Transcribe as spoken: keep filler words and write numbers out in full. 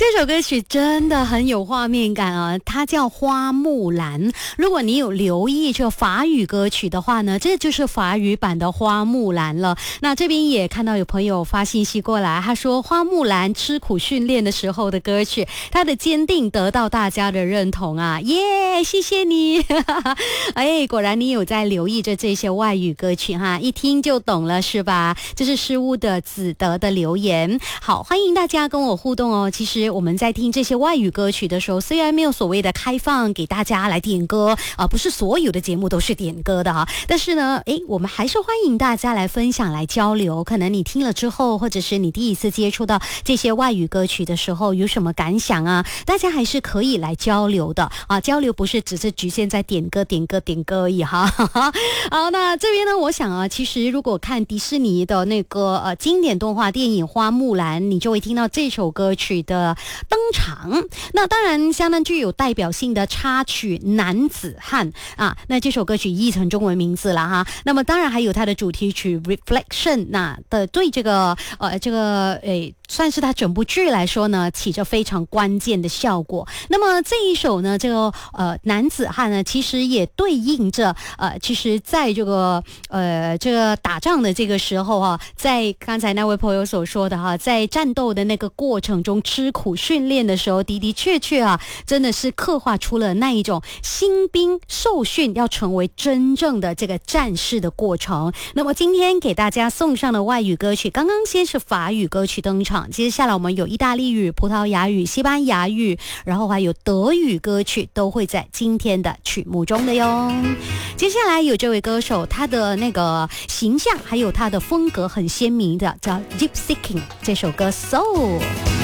这首歌曲真的很有画面感啊，它叫《花木兰》。如果你有留意这法语歌曲的话呢，这就是法语版的《花木兰》了。那这边也看到有朋友发信息过来，他说花木兰吃苦训练的时候的歌曲，他的坚定得到大家的认同啊，耶，谢谢你。哎，果然你有在留意着这些外语歌曲哈，一听就懂了是吧？这是失误的子德的留言。好，欢迎大家跟我互动哦。其实我们在听这些外语歌曲的时候，虽然没有所谓的开放给大家来点歌啊、呃，不是所有的节目都是点歌的哈，但是呢，诶，我们还是欢迎大家来分享、来交流。可能你听了之后，或者是你第一次接触到这些外语歌曲的时候，有什么感想啊？大家还是可以来交流的啊。交流不是只是局限在点歌、点歌、点歌而已哈。好，那这边呢，我想啊，其实如果看迪士尼的那个呃经典动画电影《花木兰》，你就会听到这首歌曲的登场。那当然相当具有代表性的插曲《男子汉》啊，那这首歌曲译成中文名字了哈。那么当然还有它的主题曲《Reflection》，那的对这个呃这个诶算是它整部剧来说呢，起着非常关键的效果。那么这一首呢，这个呃男子汉呢，其实也对应着呃，其实在这个呃这个打仗的这个时候哈、啊，在刚才那位朋友所说的哈、啊，在战斗的那个过程中吃苦训练的时候，的的确确啊，真的是刻画出了那一种新兵受训要成为真正的这个战士的过程。那么今天给大家送上的外语歌曲，刚刚先是法语歌曲登场，接下来我们有意大利语、葡萄牙语、西班牙语，然后还有德语歌曲都会在今天的曲目中的哟。接下来有这位歌手，他的那个形象还有他的风格很鲜明的，叫 Gypsy King， 这首歌 So